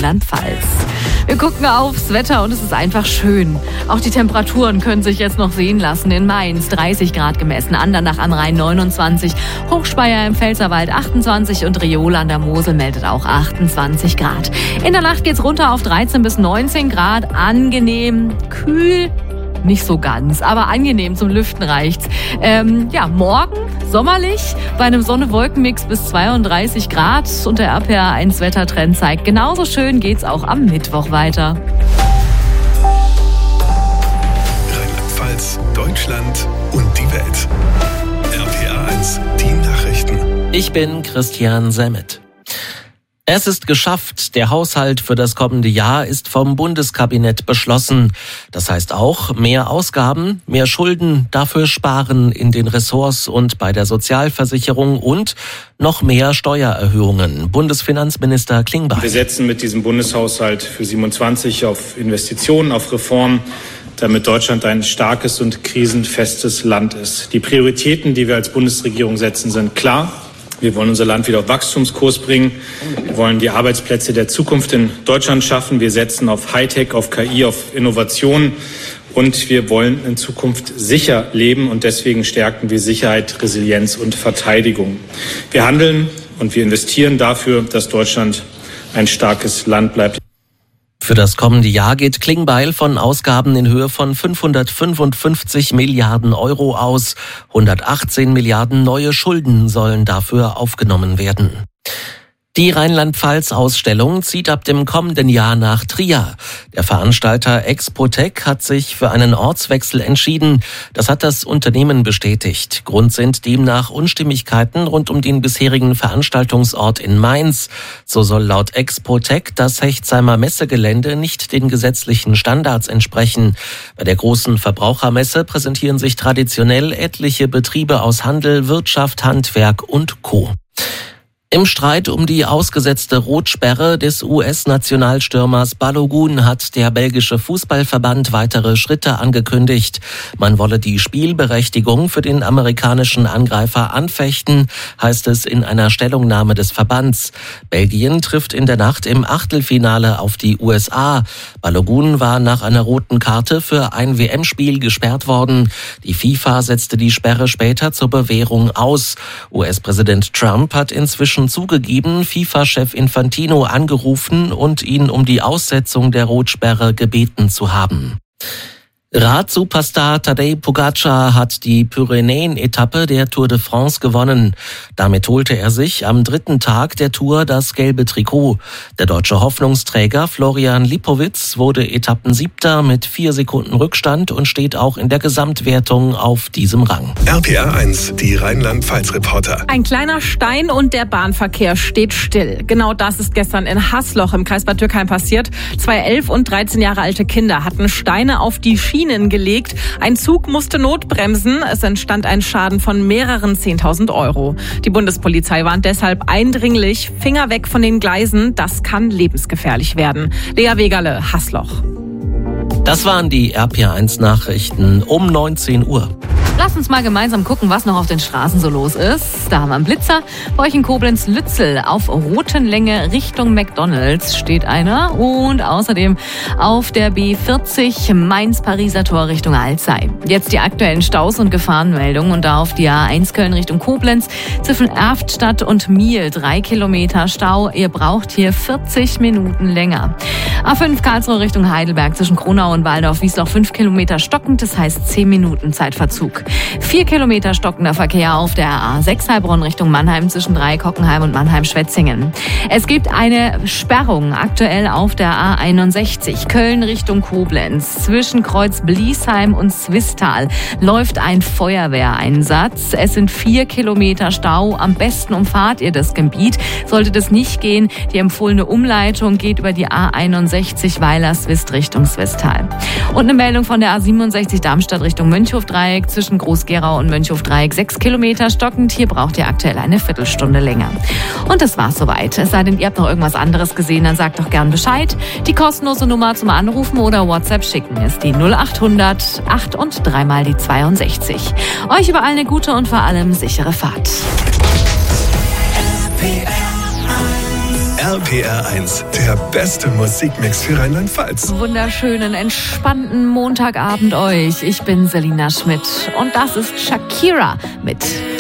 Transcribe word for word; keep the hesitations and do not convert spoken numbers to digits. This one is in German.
Rheinland-Pfalz. Wir gucken aufs Wetter und es ist einfach schön. Auch die Temperaturen können sich jetzt noch sehen lassen. In Mainz dreißig Grad gemessen, Andernach am Rhein neunundzwanzig, Hochspeyer im Pfälzerwald achtundzwanzig und Riola an der Mosel meldet auch achtundzwanzig Grad. In der Nacht geht's runter auf dreizehn bis neunzehn Grad, angenehm, kühl. Nicht so ganz, aber angenehm, zum Lüften reicht's. Ähm, ja, morgen sommerlich, bei einem Sonne-Wolken-Mix bis zweiunddreißig Grad und der R P R eins Wettertrend zeigt, genauso schön geht's auch am Mittwoch weiter. Rheinland-Pfalz, Deutschland und die Welt. R P R eins, die Nachrichten. Ich bin Christian Semmet. Es ist geschafft. Der Haushalt für das kommende Jahr ist vom Bundeskabinett beschlossen. Das heißt auch mehr Ausgaben, mehr Schulden, dafür sparen in den Ressorts und bei der Sozialversicherung und noch mehr Steuererhöhungen. Bundesfinanzminister Klingbeil. Wir setzen mit diesem Bundeshaushalt für siebenundzwanzig auf Investitionen, auf Reformen, damit Deutschland ein starkes und krisenfestes Land ist. Die Prioritäten, die wir als Bundesregierung setzen, sind klar. Wir wollen unser Land wieder auf Wachstumskurs bringen. Wir wollen die Arbeitsplätze der Zukunft in Deutschland schaffen. Wir setzen auf Hightech, auf K I, auf Innovation. Und wir wollen in Zukunft sicher leben. Und deswegen stärken wir Sicherheit, Resilienz und Verteidigung. Wir handeln und wir investieren dafür, dass Deutschland ein starkes Land bleibt. Für das kommende Jahr geht Klingbeil von Ausgaben in Höhe von fünfhundertfünfundfünfzig Milliarden Euro aus. hundertachtzehn Milliarden neue Schulden sollen dafür aufgenommen werden. Die Rheinland-Pfalz-Ausstellung zieht ab dem kommenden Jahr nach Trier. Der Veranstalter Expotec hat sich für einen Ortswechsel entschieden. Das hat das Unternehmen bestätigt. Grund sind demnach Unstimmigkeiten rund um den bisherigen Veranstaltungsort in Mainz. So soll laut Expotec das Hechtsheimer Messegelände nicht den gesetzlichen Standards entsprechen. Bei der großen Verbrauchermesse präsentieren sich traditionell etliche Betriebe aus Handel, Wirtschaft, Handwerk und Co. Im Streit um die ausgesetzte Rotsperre des U S-Nationalstürmers Balogun hat der belgische Fußballverband weitere Schritte angekündigt. Man wolle die Spielberechtigung für den amerikanischen Angreifer anfechten, heißt es in einer Stellungnahme des Verbands. Belgien trifft in der Nacht im Achtelfinale auf die U S A. Balogun war nach einer roten Karte für ein W M-Spiel gesperrt worden. Die FIFA setzte die Sperre später zur Bewährung aus. U S-Präsident Trump hat inzwischen zugegeben, FIFA-Chef Infantino angerufen und ihn um die Aussetzung der Rotsperre gebeten zu haben. Rad-Superstar Tadej Pogačar hat die Pyrenäen-Etappe der Tour de France gewonnen. Damit holte er sich am dritten Tag der Tour das gelbe Trikot. Der deutsche Hoffnungsträger Florian Lipowitz wurde Etappensiebter mit vier Sekunden Rückstand und steht auch in der Gesamtwertung auf diesem Rang. R P R eins, die Rheinland-Pfalz-Reporter. Ein kleiner Stein und der Bahnverkehr steht still. Genau das ist gestern in Haßloch im Kreis Bad Dürkheim passiert. Zwei elf und dreizehn Jahre alte Kinder hatten Steine auf die Schienen gelegt. Ein Zug musste notbremsen. Es entstand ein Schaden von mehreren zehntausend Euro. Die Bundespolizei warnt deshalb eindringlich, Finger weg von den Gleisen. Das kann lebensgefährlich werden. Lea Wegerle, Haßloch. Das waren die R P R eins Nachrichten um neunzehn Uhr. Lass uns mal gemeinsam gucken, was noch auf den Straßen so los ist. Da haben wir einen Blitzer. Bei euch in Koblenz-Lützel auf Rotenlänge Richtung McDonalds steht einer. Und außerdem auf der B vierzig Mainz-Pariser Tor Richtung Alzey. Jetzt die aktuellen Staus und Gefahrenmeldungen. Und da auf die A eins Köln Richtung Koblenz zwischen Erftstadt und Miel drei Kilometer Stau. Ihr braucht hier vierzig Minuten länger. A fünf Karlsruhe Richtung Heidelberg zwischen Kronau und Waldorf-Wiesloch fünf Kilometer stockend. Das heißt zehn Minuten Zeitverzug. Vier Kilometer stockender Verkehr auf der A sechs Heilbronn Richtung Mannheim zwischen Dreikockenheim und Mannheim-Schwetzingen. Es gibt eine Sperrung aktuell auf der A einundsechzig Köln Richtung Koblenz. Zwischen Kreuz Bliesheim und Zwistal läuft ein Feuerwehreinsatz. Es sind vier Kilometer Stau. Am besten umfahrt ihr das Gebiet. Sollte das nicht gehen, die empfohlene Umleitung geht über die A einundsechzig Weiler-Swist Richtung Zwistal. Und eine Meldung von der A siebenundsechzig Darmstadt Richtung Mönchhofdreieck zwischen Groß-Gerau und Mönchhofdreieck sechs Kilometer stockend. Hier braucht ihr aktuell eine Viertelstunde länger. Und das war's soweit. Es sei denn, ihr habt noch irgendwas anderes gesehen, dann sagt doch gern Bescheid. Die kostenlose Nummer zum Anrufen oder WhatsApp schicken ist die null achthundert acht und dreimal die zweiundsechzig. Euch überall eine gute und vor allem sichere Fahrt. R P R R P R eins, der beste Musikmix für Rheinland-Pfalz. Wunderschönen, entspannten Montagabend euch. Ich bin Selina Schmidt und das ist Shakira mit